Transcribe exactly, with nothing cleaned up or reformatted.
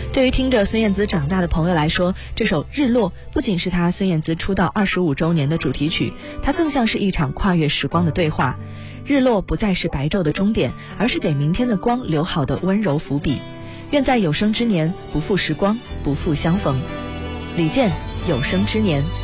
对于听着孙燕姿长大的朋友来说，这首《日落》不仅是她孙燕姿出道二十五周年的主题曲，它更像是一场跨越时光的对话。日落不再是白昼的终点，而是给明天的光留好的温柔伏笔。愿在有生之年不负时光，不负相逢。李健，有生之年。